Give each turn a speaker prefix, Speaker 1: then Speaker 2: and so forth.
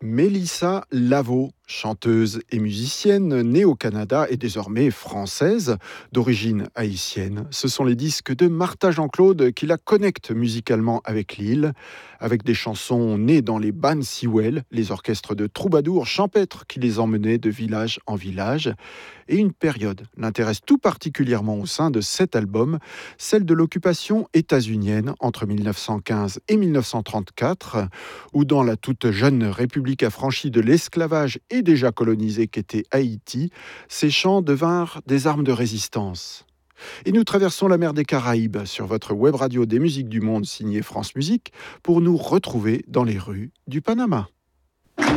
Speaker 1: Mélissa Lavo, chanteuse et musicienne née au Canada et désormais française, d'origine haïtienne. Ce sont les disques de Martha Jean-Claude qui la connectent musicalement avec l'île, avec des chansons nées dans les bands Sewell, les orchestres de troubadours champêtres qui les emmenaient de village en village. Et une période l'intéresse tout particulièrement au sein de cet album, celle de l'occupation états-unienne entre 1915 et 1934, où dans la toute jeune république affranchie de l'esclavage et déjà colonisée qu'était Haïti, ces chants devinrent des armes de résistance. Et nous traversons la mer des Caraïbes sur votre web radio des musiques du monde signée France Musique pour nous retrouver dans les rues du Panama.